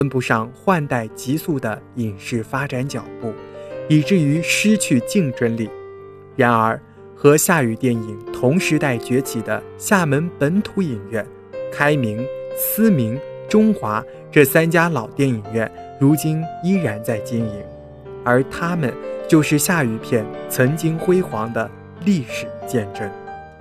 跟不上换代急速的影视发展脚步，以至于失去竞争力。然而，和夏雨电影同时代崛起的厦门本土影院开明、思明、中华这3家老电影院，如今依然在经营，而他们就是夏雨片曾经辉煌的历史见证。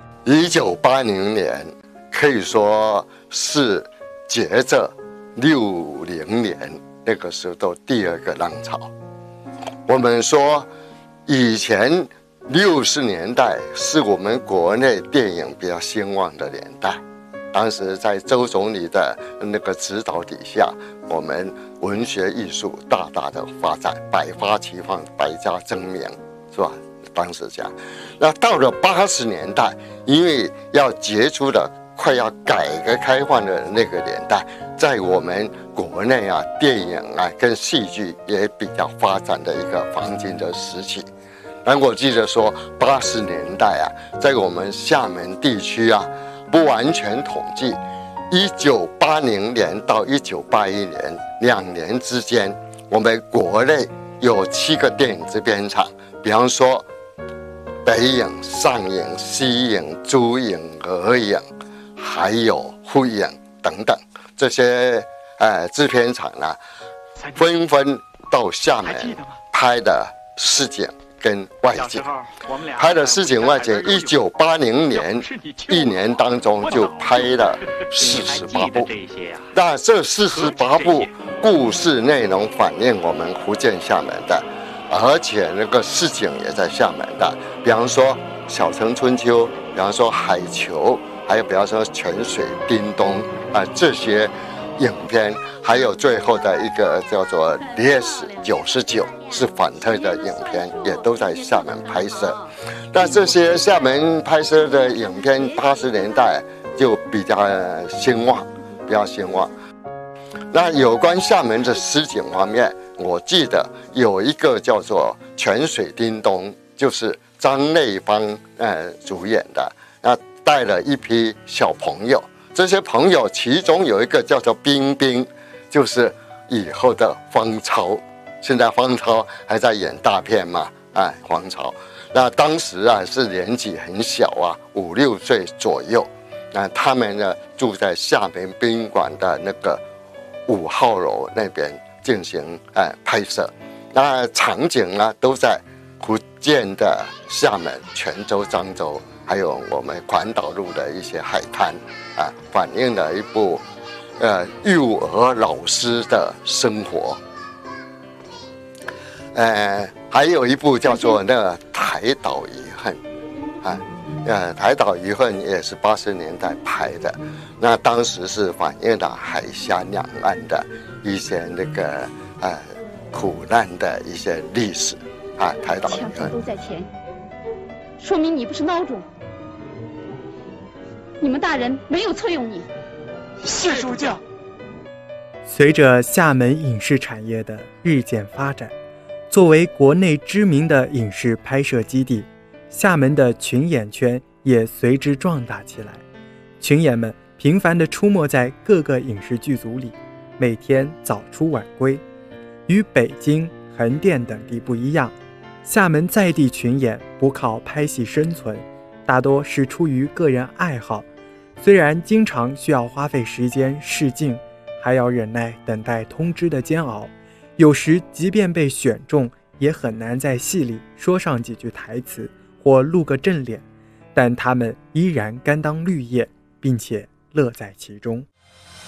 1980年可以说是接着60年那个时候的第2个浪潮。我们说以前60年代是我们国内电影比较兴旺的年代，当时在周总理的那个指导底下，我们文学艺术大大的发展，百花齐放，百家争鸣，是吧？当时这样。那到了80年代，因为要结束了快要改革开放的那个年代，在我们国内啊，电影啊跟戏剧也比较发展的一个黄金的时期。但我记得说80年代啊，在我们厦门地区啊，不完全统计，1980年到1981年2年之间，我们国内有7个电影制片厂，比方说北影、上影、西影、珠影、俄影，还有沪影等等，这些制片厂呢，纷纷到厦门拍的市井跟外景，拍的市井外景，1980年1年当中就拍了48部。那这48部故事内容反映我们福建厦门的，而且那个市井也在厦门的，比方说《小城春秋》，比方说《海球》，还有比方说《泉水叮咚》这些影片，还有最后的一个叫做《烈士99》是反特的影片，也都在厦门拍摄。那这些厦门拍摄的影片，80年代就比较兴旺，比较兴旺。那有关厦门的市井方面，我记得有一个叫做《泉水叮咚》，就是张内芳主演的，那带了一批小朋友。这些朋友其中有一个叫做冰冰，就是以后的方超，现在方超还在演大片嘛，方超。那当时啊是年纪很小啊，5、6岁左右。那他们呢住在厦门宾馆的那个5号楼那边进行拍摄。那场景呢都在福建的厦门、泉州、漳州，还有我们环岛路的一些海滩反映了一部幼儿老师的生活。还有一部叫做那个《台岛遗恨》《台岛遗恨》也是80年代拍的，那当时是反映了海峡两岸的一些那个苦难的一些历史台岛遗恨都在前，说明你不是孬种。你们大人没有错用你。 是主教。 随着厦门影视产业的日渐发展，作为国内知名的影视拍摄基地，厦门的群演圈也随之壮大起来。群演们频繁地出没在各个影视剧组里，每天早出晚归。与北京、横店等地不一样，厦门在地群演不靠拍戏生存，大多是出于个人爱好。虽然经常需要花费时间试镜，还要忍耐等待通知的煎熬，有时即便被选中，也很难在戏里说上几句台词或露个正脸，但他们依然甘当绿叶，并且乐在其中。